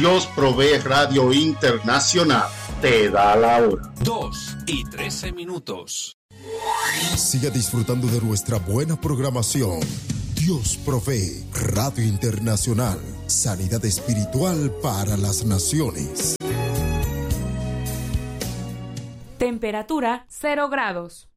Dios Provee Radio Internacional te da la hora. 2:13. Siga disfrutando de nuestra buena programación. Dios Provee Radio Internacional. Sanidad espiritual para las naciones. Temperatura 0 grados.